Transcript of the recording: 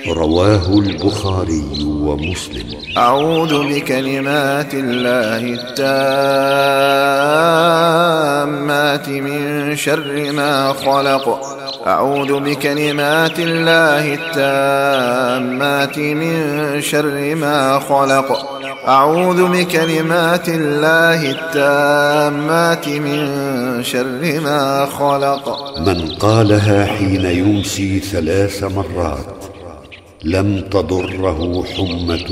رواه البخاري ومسلم. أعوذ بكلمات الله التامات من شر ما خلق. أعوذ بكلمات الله التامات من شر ما خلق. أعوذ بكلمات الله التامات من شر ما خلق. من قالها حين يمسي 3 مرات لم تضره حمة